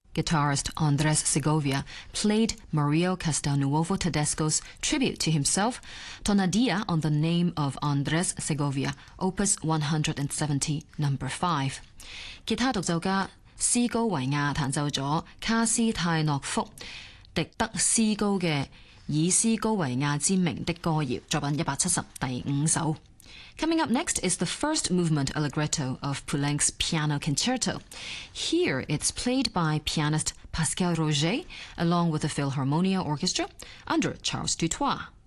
Guitarist Andres Segovia played Mario Castelnuovo Tedesco's tribute to himself, Tonadilla on the name of Andres Segovia, Opus 170 No. 5。吉他獨奏家斯高維亞彈奏咗卡斯泰諾福迪德斯高嘅以斯高維亞之名的歌謠，作品170第5首。Coming up next is the first movement allegretto of Poulenc's Piano Concerto. Here it's played by pianist Pascal Roger along with the Philharmonia Orchestra under Charles Dutoit.